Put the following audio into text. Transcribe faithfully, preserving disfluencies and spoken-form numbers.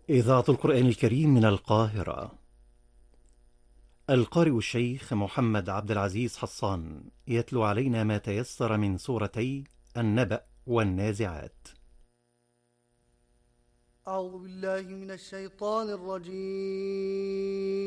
إذاعة القرآن الكريم من القاهرة. القارئ الشيخ محمد عبد العزيز حصان يتلو علينا ما تيسر من سورتي النبأ والنازعات. أعوذ بالله من الشيطان الرجيم.